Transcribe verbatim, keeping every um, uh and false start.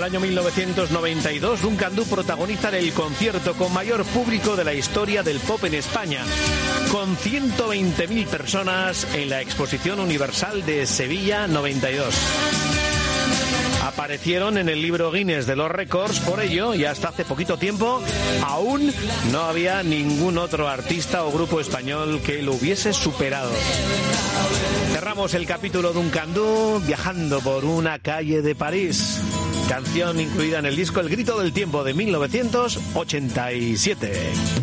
el año mil novecientos noventa y dos, Duncan Du protagoniza el concierto con mayor público de la historia del pop en España, con ciento veinte mil personas en la Exposición Universal de Sevilla noventa y dos. Aparecieron en el libro Guinness de los récords, por ello, y hasta hace poquito tiempo, aún no había ningún otro artista o grupo español que lo hubiese superado. Cerramos el capítulo Duncan Du viajando por una calle de París, canción incluida en el disco El Grito del Tiempo de mil novecientos ochenta y siete.